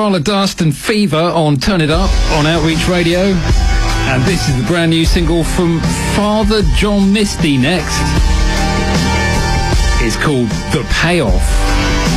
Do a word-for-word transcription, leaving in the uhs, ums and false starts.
Kerala Dust and Fever on Turn It Up on Outreach Radio. And this is the brand new single from Father John Misty next. It's called The Payoff.